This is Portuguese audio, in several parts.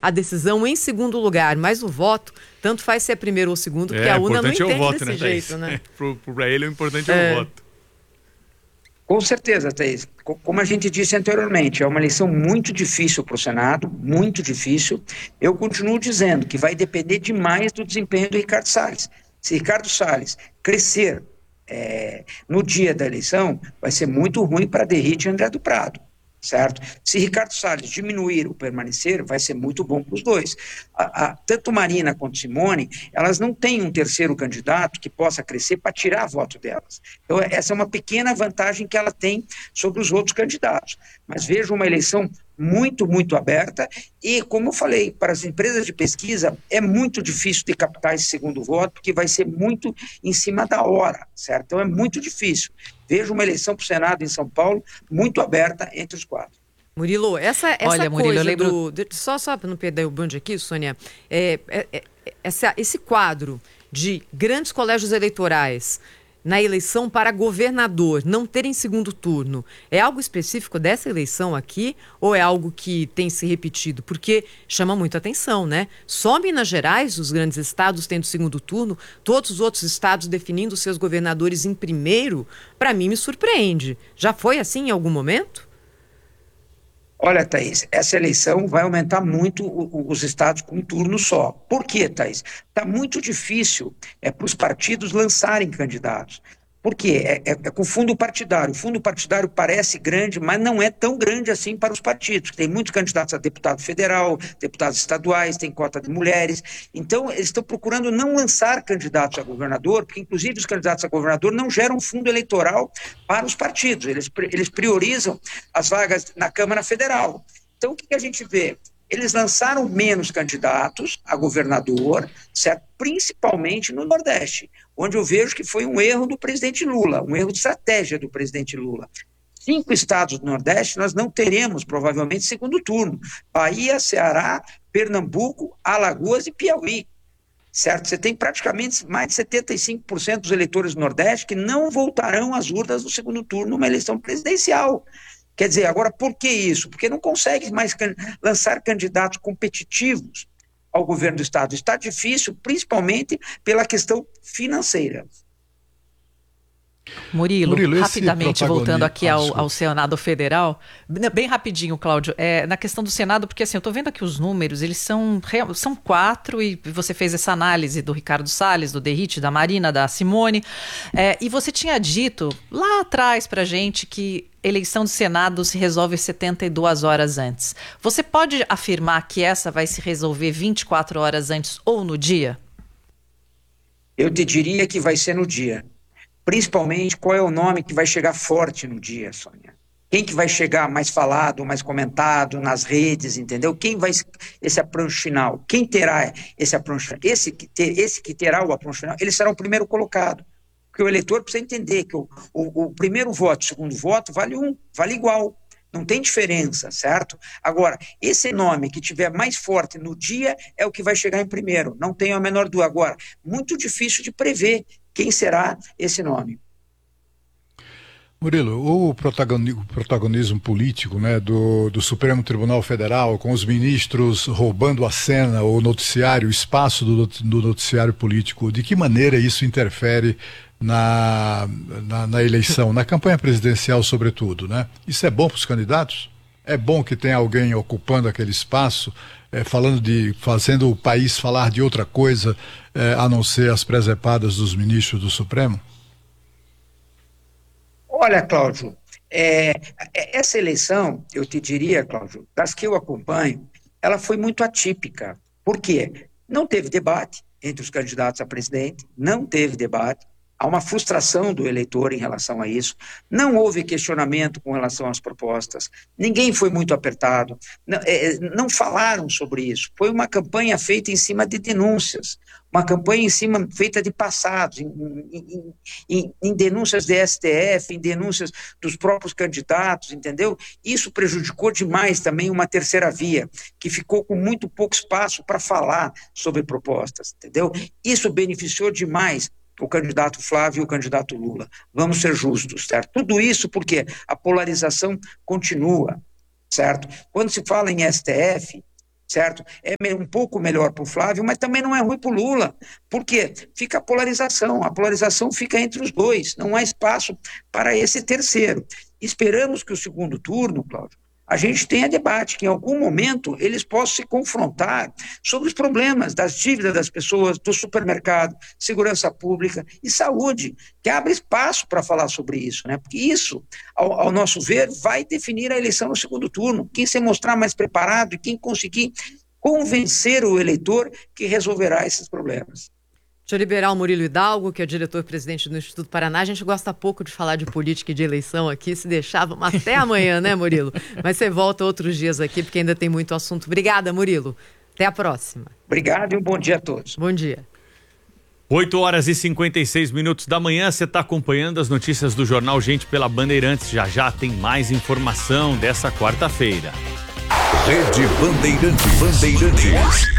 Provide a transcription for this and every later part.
a decisão em segundo lugar, mas o voto, tanto faz se é primeiro ou segundo, porque a urna não entende voto, desse jeito, né? Para ele o importante é o voto. Com certeza, Thaís. Como a gente disse anteriormente, é uma eleição muito difícil para o Senado, muito difícil. Eu continuo dizendo que vai depender demais do desempenho do Ricardo Salles. Se Ricardo Salles crescer no dia da eleição, vai ser muito ruim para Derrite e André do Prado, certo? Se Ricardo Salles diminuir ou permanecer, vai ser muito bom para os dois. Tanto Marina quanto Simone, elas não têm um terceiro candidato que possa crescer para tirar voto delas. Então, essa é uma pequena vantagem que ela tem sobre os outros candidatos. Mas vejo uma eleição muito, muito aberta e, como eu falei, para as empresas de pesquisa é muito difícil de captar esse segundo voto, porque vai ser muito em cima da hora, certo? Então é muito difícil. Vejo uma eleição para o Senado em São Paulo muito aberta entre os quatro. Murilo, essa Olha, Murilo, coisa eu lembro... Só para não perder o bonde aqui, Sônia, esse quadro de grandes colégios eleitorais na eleição para governador não terem segundo turno, é algo específico dessa eleição aqui ou é algo que tem se repetido? Porque chama muita atenção, né? Só Minas Gerais, os grandes estados tendo segundo turno, todos os outros estados definindo seus governadores em primeiro, para mim me surpreende. Já foi assim em algum momento? Olha, Thaís, essa eleição vai aumentar muito os estados com um turno só. Por quê, Thaís? Está muito difícil para os partidos lançarem candidatos. Por quê? É com fundo partidário. O fundo partidário parece grande, mas não é tão grande assim para os partidos. Tem muitos candidatos a deputado federal, deputados estaduais, tem cota de mulheres. Então, eles estão procurando não lançar candidatos a governador, porque, inclusive, os candidatos a governador não geram fundo eleitoral para os partidos. Eles priorizam as vagas na Câmara Federal. Então, o que a gente vê? Eles lançaram menos candidatos a governador, certo? Principalmente no Nordeste, onde eu vejo que foi um erro do presidente Lula, um erro de estratégia do presidente Lula. 5 estados do Nordeste nós não teremos, provavelmente, segundo turno. Bahia, Ceará, Pernambuco, Alagoas e Piauí. Certo? Você tem praticamente mais de 75% dos eleitores do Nordeste que não voltarão às urnas no segundo turno numa eleição presidencial. Quer dizer, agora, por que isso? Porque não consegue mais lançar candidatos competitivos ao governo do Estado. Está difícil, principalmente pela questão financeira. Murilo, rapidamente, voltando aqui ao Senado Federal, bem rapidinho, Cláudio, na questão do Senado, porque assim, eu estou vendo aqui os números, eles são 4, e você fez essa análise do Ricardo Salles, do Derrite, da Marina, da Simone, e você tinha dito lá atrás pra gente que eleição do Senado se resolve 72 horas antes. Você pode afirmar que essa vai se resolver 24 horas antes ou no dia? Eu te diria que vai ser no dia. Principalmente, qual é o nome que vai chegar forte no dia, Sônia? Quem que vai chegar mais falado, mais comentado nas redes, entendeu? Quem vai esse approach final? Quem terá esse approach final? Esse que terá o approach final, ele será o primeiro colocado. Porque o eleitor precisa entender que o primeiro voto, o segundo voto, vale igual. Não tem diferença, certo? Agora, esse nome que tiver mais forte no dia é o que vai chegar em primeiro. Não tenho a menor dúvida. Agora, muito difícil de prever quem será esse nome. Murilo, o protagonismo político, né, do Supremo Tribunal Federal, com os ministros roubando a cena, o noticiário, o espaço do noticiário político, de que maneira isso interfere na eleição, na campanha presidencial sobretudo, né? Isso é bom para os candidatos? É bom que tenha alguém ocupando aquele espaço, fazendo o país falar de outra coisa, a não ser as presepadas dos ministros do Supremo? Olha, Cláudio, essa eleição, eu te diria, Cláudio, das que eu acompanho, ela foi muito atípica. Por quê? Não teve debate entre os candidatos a presidente, não teve debate. Há uma frustração do eleitor em relação a isso. Não houve questionamento com relação às propostas. Ninguém foi muito apertado. Não falaram sobre isso. Foi uma campanha feita em cima de denúncias. Uma campanha feita de passados, em denúncias do STF, em denúncias dos próprios candidatos, entendeu? Isso prejudicou demais também uma terceira via, que ficou com muito pouco espaço para falar sobre propostas, entendeu? Isso beneficiou demais o candidato Flávio e o candidato Lula. Vamos ser justos, certo? Tudo isso porque a polarização continua, certo? Quando se fala em STF, certo? É um pouco melhor para o Flávio, mas também não é ruim para o Lula. Por quê? Fica a polarização fica entre os dois, não há espaço para esse terceiro. Esperamos que o segundo turno, Cláudio, a gente tenha debate, que em algum momento eles possam se confrontar sobre os problemas das dívidas das pessoas, do supermercado, segurança pública e saúde, que abre espaço para falar sobre isso, né? Porque isso, ao nosso ver, vai definir a eleição no segundo turno. Quem se mostrar mais preparado e quem conseguir convencer o eleitor que resolverá esses problemas. Deixa eu liberar o Murilo Hidalgo, que é diretor-presidente do Instituto Paraná. A gente gosta pouco de falar de política e de eleição aqui, se deixar, vamos até amanhã, né, Murilo? Mas você volta outros dias aqui, porque ainda tem muito assunto. Obrigada, Murilo. Até a próxima. Obrigado e um bom dia a todos. Bom dia. 8h56 da manhã, você está acompanhando as notícias do Jornal Gente pela Bandeirantes. Já tem mais informação dessa quarta-feira. Rede Bandeirantes.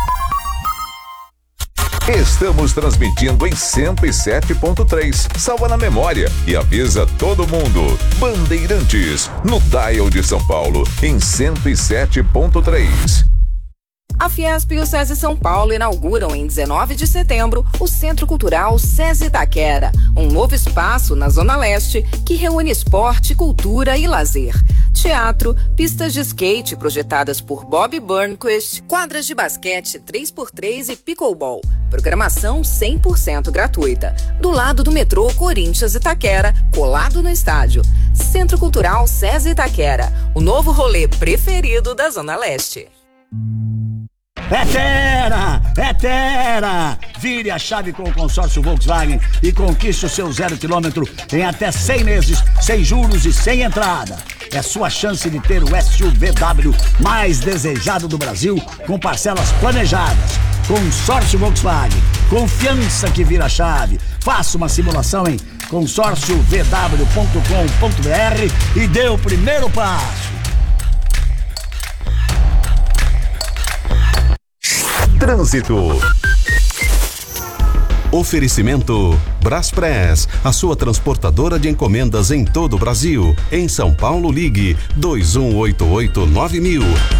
Estamos transmitindo em 107.3. Salva na memória e avisa todo mundo. Bandeirantes, no dial de São Paulo, em 107.3. A Fiesp e o SESI São Paulo inauguram em 19 de setembro o Centro Cultural SESI Itaquera, um novo espaço na Zona Leste que reúne esporte, cultura e lazer. Teatro, pistas de skate projetadas por Bob Burnquist, quadras de basquete 3x3 e pickleball. Programação 100% gratuita. Do lado do metrô Corinthians Itaquera, colado no estádio. Centro Cultural SESI Itaquera, o novo rolê preferido da Zona Leste. É Tera! Vire a chave com o consórcio Volkswagen e conquiste o seu 0 km em até 100 meses, sem juros e sem entrada. É sua chance de ter o SUVW mais desejado do Brasil, com parcelas planejadas. Consórcio Volkswagen, confiança que vira chave. Faça uma simulação em consórciovw.com.br e dê o primeiro passo. Trânsito. Oferecimento Braspress, a sua transportadora de encomendas em todo o Brasil. Em São Paulo, ligue 2188-9000.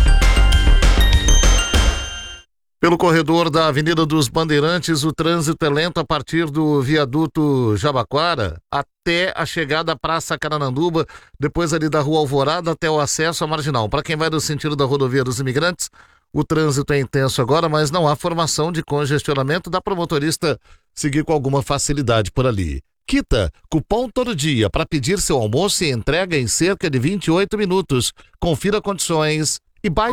Pelo corredor da Avenida dos Bandeirantes, o trânsito é lento a partir do viaduto Jabaquara até a chegada à Praça Carananduba, depois ali da Rua Alvorada até o acesso à Marginal. Para quem vai no sentido da Rodovia dos Imigrantes, o trânsito é intenso agora, mas não há formação de congestionamento, dá para o motorista seguir com alguma facilidade por ali. Quita, cupom todo dia para pedir seu almoço e entrega em cerca de 28 minutos. Confira condições e bye.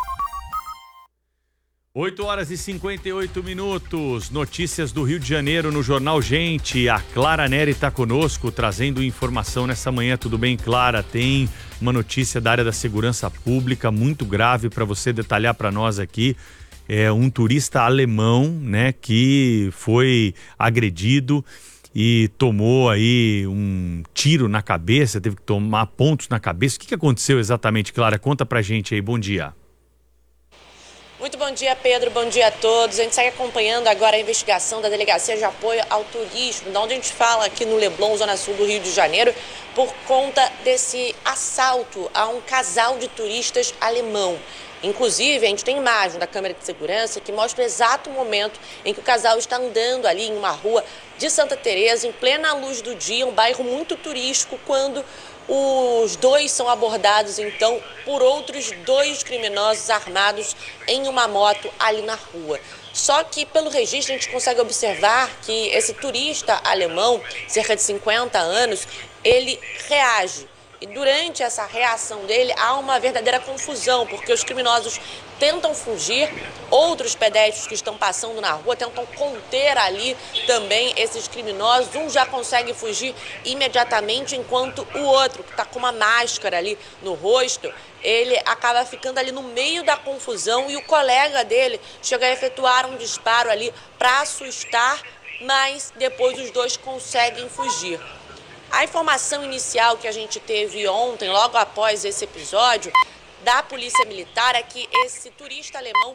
8h58. Notícias do Rio de Janeiro no Jornal Gente. A Clara Neri está conosco, trazendo informação nessa manhã. Tudo bem, Clara? Tem uma notícia da área da segurança pública muito grave para você detalhar para nós aqui. É um turista alemão, né, que foi agredido e tomou aí um tiro na cabeça, teve que tomar pontos na cabeça. O que aconteceu exatamente, Clara? Conta pra gente aí. Bom dia. Muito bom dia, Pedro. Bom dia a todos. A gente segue acompanhando agora a investigação da Delegacia de Apoio ao Turismo, da onde a gente fala aqui no Leblon, Zona Sul do Rio de Janeiro, por conta desse assalto a um casal de turistas alemão. Inclusive, a gente tem imagem da câmera de segurança que mostra o exato momento em que o casal está andando ali em uma rua de Santa Teresa, em plena luz do dia, um bairro muito turístico, quando os dois são abordados, então, por outros dois criminosos armados em uma moto ali na rua. Só que, pelo registro, a gente consegue observar que esse turista alemão, cerca de 50 anos, ele reage. E durante essa reação dele, há uma verdadeira confusão, porque os criminosos tentam fugir, outros pedestres que estão passando na rua tentam conter ali também esses criminosos. Um já consegue fugir imediatamente, enquanto o outro, que está com uma máscara ali no rosto, ele acaba ficando ali no meio da confusão e o colega dele chega a efetuar um disparo ali para assustar, mas depois os dois conseguem fugir. A informação inicial que a gente teve ontem, logo após esse episódio, da Polícia Militar, é que esse turista alemão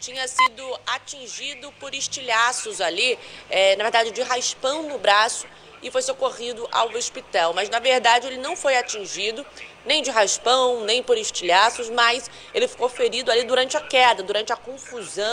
tinha sido atingido por estilhaços ali, na verdade de raspão no braço, e foi socorrido ao hospital. Mas, na verdade, ele não foi atingido nem de raspão, nem por estilhaços, mas ele ficou ferido ali durante a queda, durante a confusão.